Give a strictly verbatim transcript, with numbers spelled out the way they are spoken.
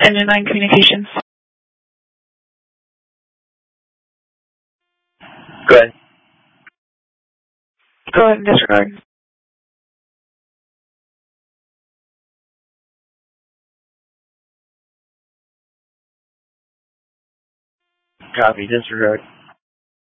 Engine nine communications. Go ahead. Go ahead and disregard. Copy, disregard.